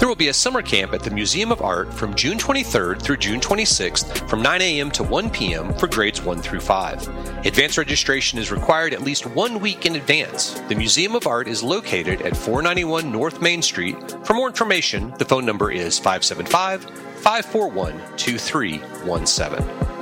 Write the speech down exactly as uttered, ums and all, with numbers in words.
There will be a summer camp at the Museum of Art from June twenty-third through June twenty-sixth from nine a.m. to one p.m. for grades one through five. Advance registration is required at least one week in advance. The Museum of Art is located at four ninety-one North Main Street. For more information, the phone number is five seven five, five four one, two three one seven.